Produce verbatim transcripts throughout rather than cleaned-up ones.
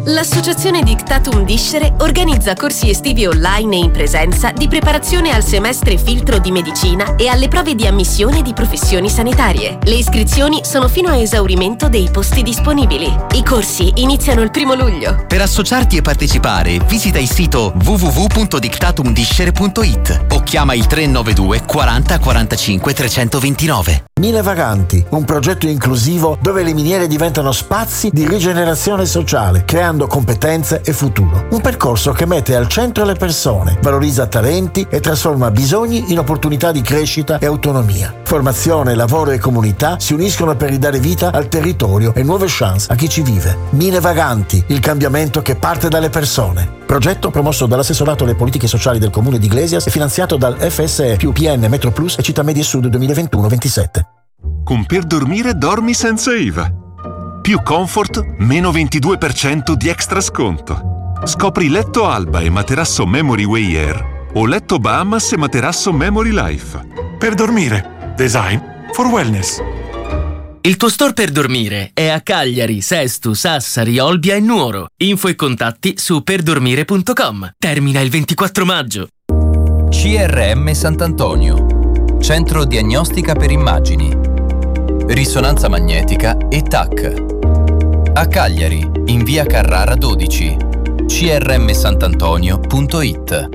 L'associazione Dictatum Discere organizza corsi estivi online e in presenza di preparazione al semestre filtro di medicina e alle prove di ammissione di professioni sanitarie. Le iscrizioni sono fino a esaurimento dei posti disponibili. I corsi iniziano il primo luglio. Per associarti e partecipare, visita il sito w w w punto dictatum discere punto i t o chiama il tre nove due quaranta quarantacinque trecentoventinove. Mine Vaganti, un progetto inclusivo dove le miniere diventano spazi di rigenerazione sociale, creando competenze e futuro. Un percorso che mette al centro le persone, valorizza talenti e trasforma bisogni in opportunità di crescita e autonomia. Formazione, lavoro e comunità si uniscono per ridare vita al territorio e nuove chance a chi ci vive. Mine Vaganti, il cambiamento che parte dalle persone. Progetto promosso dall'assessorato alle politiche sociali del comune di Iglesias e finanziato dal F S E più P N Metro Plus e Città Media Sud duemilaventuno ventisette. Con Per Dormire dormi senza I V A. Più comfort, meno ventidue per cento di extra sconto. Scopri letto Alba e materasso Memory Way Air o letto Bahamas e materasso Memory Life. Per Dormire. Design for wellness. Il tuo store per dormire è a Cagliari, Sesto, Sassari, Olbia e Nuoro. Info e contatti su perdormire punto com. Termina il ventiquattro maggio. C R M Sant'Antonio, Centro Diagnostica per Immagini, Risonanza Magnetica e T A C. A Cagliari, in via Carrara dodici, c r m santantonio punto i t.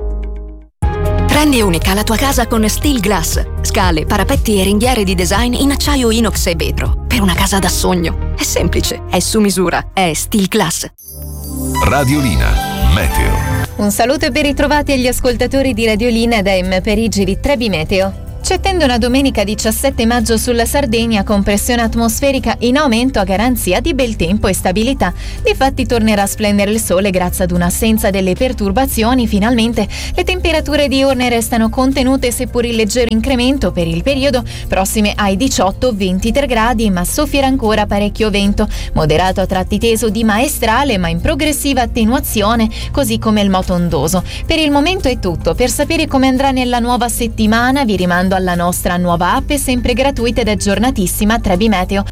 Rendi unica la tua casa con Steel Glass. Scale, parapetti e ringhiere di design in acciaio inox e vetro. Per una casa da sogno. È semplice, è su misura, è Steel Glass. Radiolina Meteo. Un saluto e ben ritrovati agli ascoltatori di Radiolina da M Perigi di Trebi Meteo. Ci attende una domenica diciassette maggio sulla Sardegna con pressione atmosferica in aumento a garanzia di bel tempo e stabilità. Difatti tornerà a splendere il sole grazie ad un'assenza delle perturbazioni. Finalmente le temperature diurne restano contenute seppur in leggero incremento per il periodo, prossime ai diciotto ventitré gradi, ma soffierà ancora parecchio vento, moderato a tratti teso di maestrale ma in progressiva attenuazione, così come il moto ondoso. Per il momento è tutto. Per sapere come andrà nella nuova settimana vi rimando alla nostra nuova app sempre gratuita ed aggiornatissima Trebi Meteo.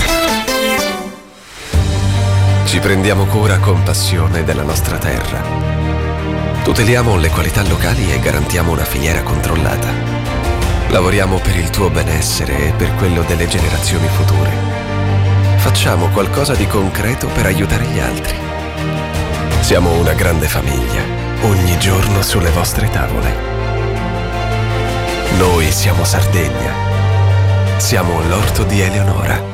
Ci prendiamo cura con passione della nostra terra. Tuteliamo le qualità locali e garantiamo una filiera controllata. Lavoriamo per il tuo benessere e per quello delle generazioni future. Facciamo qualcosa di concreto per aiutare gli altri. Siamo una grande famiglia, ogni giorno sulle vostre tavole. Noi siamo Sardegna. Siamo l'orto di Eleonora.